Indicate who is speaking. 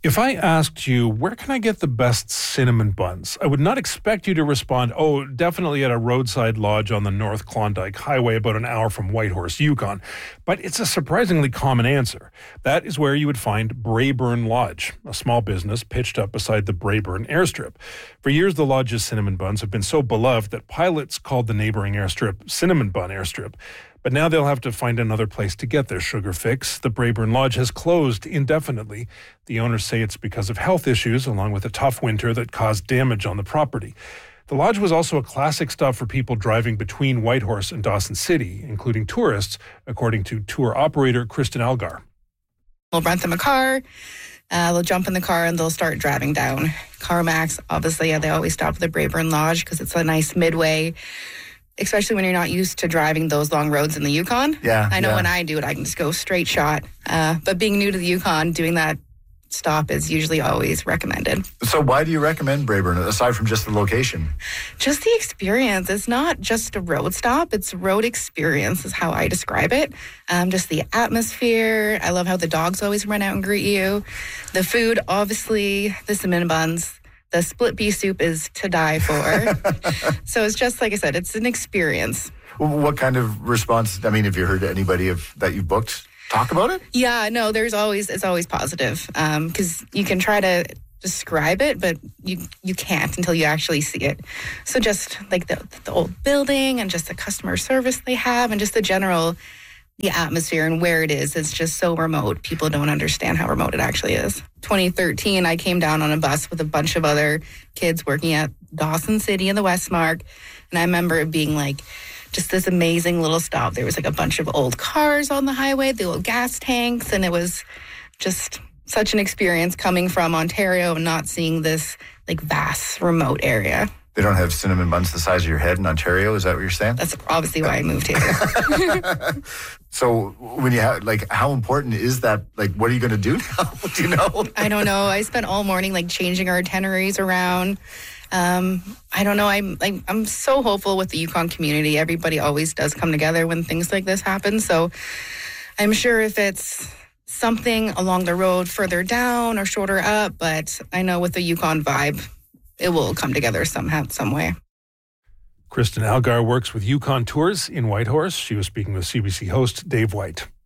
Speaker 1: If I asked you, where can I get the best cinnamon buns? I would not expect you to respond, oh, definitely at a roadside lodge on the North Klondike Highway about an hour from Whitehorse, Yukon. But it's a surprisingly common answer. That is where you would find Braeburn Lodge, a small business pitched up beside the Braeburn airstrip. For years, the lodge's cinnamon buns have been so beloved that pilots called the neighboring airstrip Cinnamon Bun Airstrip. But now they'll have to find another place to get their sugar fix. The Braeburn Lodge has closed indefinitely. The owners say it's because of health issues, along with a tough winter that caused damage on the property. The lodge was also a classic stop for people driving between Whitehorse and Dawson City, including tourists, according to tour operator Kristen Algar.
Speaker 2: We'll rent them a car. They'll jump in the car and they'll start driving down. CarMax, obviously, they always stop at the Braeburn Lodge because it's a nice midway, especially when you're not used to driving those long roads in the Yukon.
Speaker 3: Yeah,
Speaker 2: I know when I do it, I can just go straight shot. But being new to the Yukon, doing that stop is usually always recommended.
Speaker 3: So why do you recommend Braeburn, aside from just the location?
Speaker 2: Just the experience. It's not just a road stop. It's road experience is how I describe it. Just the atmosphere. I love how the dogs always run out and greet you. The food, obviously, the cinnamon buns. The split pea soup is to die for. So it's just, like I said, it's an experience.
Speaker 3: What kind of response, I mean, have you heard anybody that you've booked talk about it?
Speaker 2: Yeah, no, it's always positive. Because you can try to describe it, but you can't until you actually see it. So just like the old building and just the customer service they have and just the atmosphere and where it is, it's just so remote. People don't understand how remote it actually is. 2013, I came down on a bus with a bunch of other kids working at Dawson City in the Westmark. And I remember it being like just this amazing little stop. There was like a bunch of old cars on the highway, the old gas tanks. And it was just such an experience coming from Ontario and not seeing this like vast remote area.
Speaker 3: They don't have cinnamon buns the size of your head in Ontario. Is that what you're saying?
Speaker 2: That's obviously why I moved here.
Speaker 3: So when you have, like, how important is that? Like, what are you going to do now? Do you know?
Speaker 2: I don't know. I spent all morning like changing our itineraries around. I don't know. I'm so hopeful with the Yukon community. Everybody always does come together when things like this happen. So I'm sure if it's something along the road further down or shorter up, but I know with the Yukon vibe, it will come together somehow, some way.
Speaker 1: Kristen Algar works with Yukon Tours in Whitehorse. She was speaking with CBC host Dave White.